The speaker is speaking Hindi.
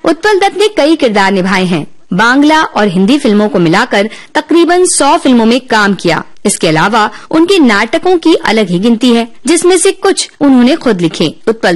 उत्पल दत्त ने कई किरदार निभाए हैं। बांग्ला और हिंदी फिल्मों को मिलाकर तकरीबन 100 फिल्मों में काम किया। इसके अलावा उनके नाटकों की अलग ही गिनती है, जिसमें से कुछ उन्होंने खुद लिखे। उत्पल